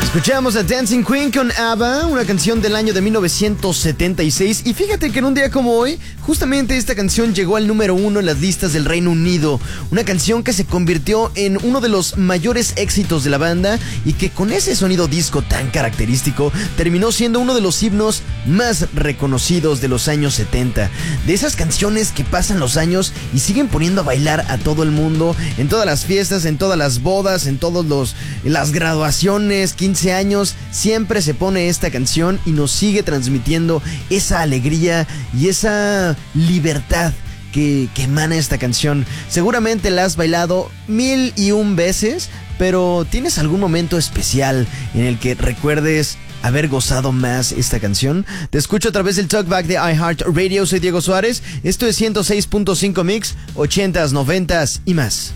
Escuchamos a Dancing Queen con ABBA, una canción del año de 1976. Y fíjate que en un día como hoy, justamente esta canción llegó al número 1 en las listas del Reino Unido. Una canción que se convirtió en uno de los mayores éxitos de la banda y que con ese sonido disco tan característico terminó siendo uno de los himnos más reconocidos de los años 70. De esas canciones que pasan los años y siguen poniendo a bailar a todo el mundo, en todas las fiestas, en todas las bodas, en las graduaciones, 15 años, siempre se pone esta canción y nos sigue transmitiendo esa alegría y esa libertad que emana esta canción. Seguramente la has bailado 1001 veces, pero ¿tienes algún momento especial en el que recuerdes haber gozado más esta canción? Te escucho a través del Talkback de iHeartRadio. Soy Diego Suárez. Esto es 106.5 Mix, 80s, 90s y más.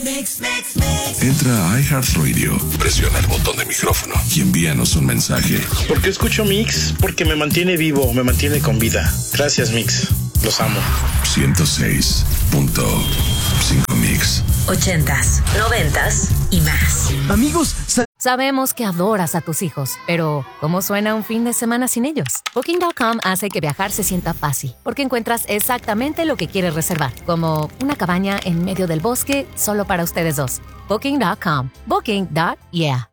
Entra a iHeartRadio, presiona el botón de micrófono y envíanos un mensaje. ¿Por qué escucho Mix? Porque me mantiene vivo, me mantiene con vida. Gracias, Mix. Los amo. 106.5 Mix. 80s, 90s y más. Amigos, sabemos que adoras a tus hijos, pero ¿cómo suena un fin de semana sin ellos? Booking.com hace que viajar se sienta fácil, porque encuentras exactamente lo que quieres reservar, como una cabaña en medio del bosque solo para ustedes dos. Booking.com. Booking.yeah.